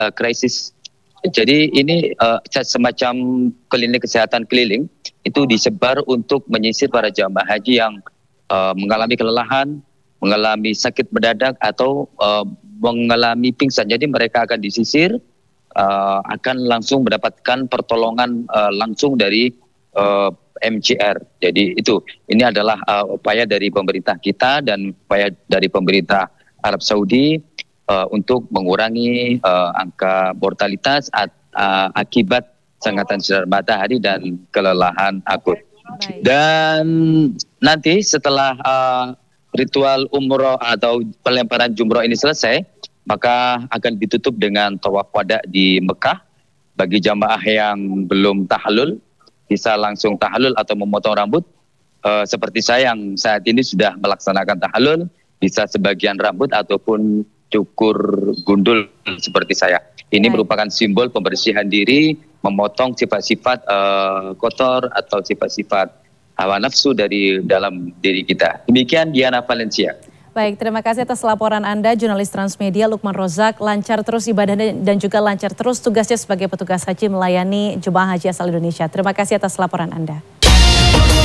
krisis. Jadi ini semacam klinik kesehatan keliling itu disebar untuk menyisir para jamaah haji yang mengalami kelelahan, mengalami sakit mendadak atau mengalami pingsan. Jadi mereka akan disisir, akan langsung mendapatkan pertolongan langsung dari MCR. Jadi ini adalah upaya dari pemerintah kita dan upaya dari pemerintah Arab Saudi untuk mengurangi angka mortalitas akibat sengatan sinar matahari dan kelelahan akut. Dan nanti setelah ritual umroh atau pelemparan jumroh ini selesai, maka akan ditutup dengan tawaf wada di Mekah. Bagi jamaah yang belum tahallul, bisa langsung tahallul atau memotong rambut. Seperti saya yang saat ini sudah melaksanakan tahallul, bisa sebagian rambut ataupun cukur gundul seperti saya. Ini merupakan simbol pembersihan diri, memotong sifat-sifat kotor atau sifat-sifat hawa nafsu dari dalam diri kita. Demikian Diana Valencia. Baik, terima kasih atas laporan Anda, jurnalis Transmedia Lukman Rozak. Lancar terus ibadahnya dan juga lancar terus tugasnya sebagai petugas haji melayani jemaah haji asal Indonesia. Terima kasih atas laporan Anda.